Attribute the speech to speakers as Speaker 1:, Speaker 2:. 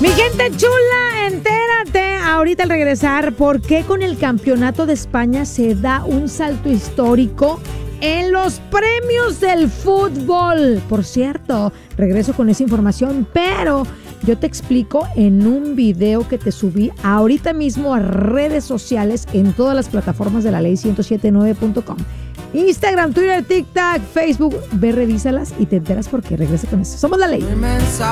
Speaker 1: Mi gente chula, entérate ahorita al regresar por qué con el campeonato de España se da un salto histórico en los premios del fútbol. Por cierto, regreso con esa información, pero yo te explico en un video que te subí ahorita mismo a redes sociales en todas las plataformas de la ley1079.com. Instagram, Twitter, TikTok, Facebook. Ve, revísalas y te enteras por qué. Regresa con eso. Somos la ley.